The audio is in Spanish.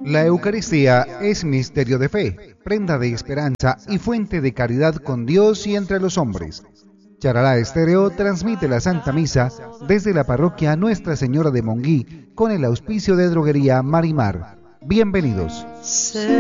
La Eucaristía es misterio de fe, prenda de esperanza y fuente de caridad con Dios y entre los hombres. Charalá Estéreo transmite la Santa Misa desde la parroquia Nuestra Señora de Monguí con el auspicio de Droguería Marimar. Bienvenidos.